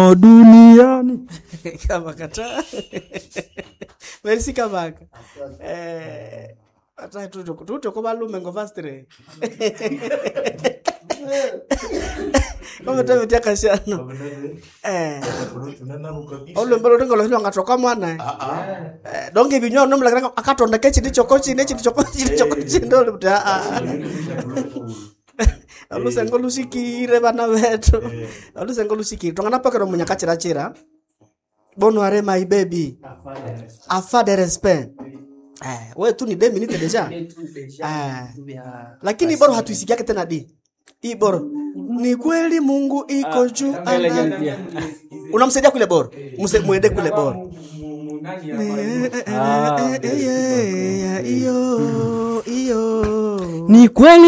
humo duniani. Kama kata. Merci kabaka. Ata tuto kwa balume ngo fast 3. Kama tametia kashano. Ole mbalo ngolo hilo ngatoka mwana. Donge binyo no mlaka akatonda kechi ndichokochi ndichokochi ndole buta. Alusengo lusikire bana beto. Alusengo lusikire. Tongana pakero munyakachira chira. Bono are my baby. Afa de respect. Wewe tu ni 2 minutes deja. Lakini bora hatuisikia tena di. Hii bora. Ni kweli Mungu iko juu. Unamsaidia kule bora. Muende kule bora. Iyo. Ni kweli